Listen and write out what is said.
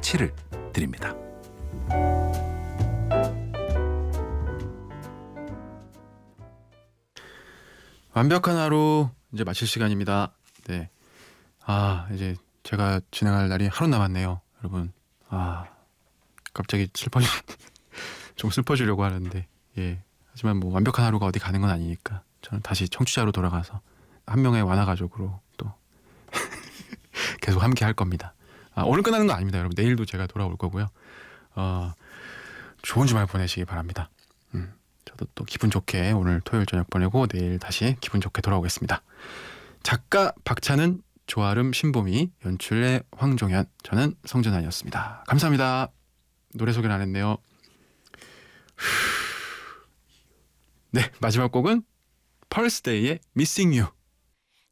운치를 드립니다. 완벽한 하루 이제 마칠 시간입니다. 네. 이제 제가 진행할 날이 하루 남았네요, 여러분. 갑자기 좀 슬퍼지려고 하는데, 예. 하지만 뭐 완벽한 하루가 어디 가는 건 아니니까 저는 다시 청취자로 돌아가서 한 명의 완화 가족으로 또 계속 함께 할 겁니다. 오늘 끝나는 거 아닙니다, 여러분. 내일도 제가 돌아올 거고요. 좋은 주말 보내시기 바랍니다. 저도 또 기분 좋게 오늘 토요일 저녁 보내고 내일 다시 기분 좋게 돌아오겠습니다. 작가 박찬은, 조아름, 신보미, 연출의 황종현, 저는 성준환이었습니다. 감사합니다. 노래 소개를 안 했네요. 네, 마지막 곡은 펄스데이의 Missing You.